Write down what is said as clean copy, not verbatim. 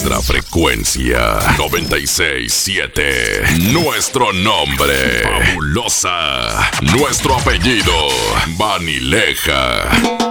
Nuestra frecuencia 967. Nuestro nombre Fabulosa. Nuestro apellido Vanileja.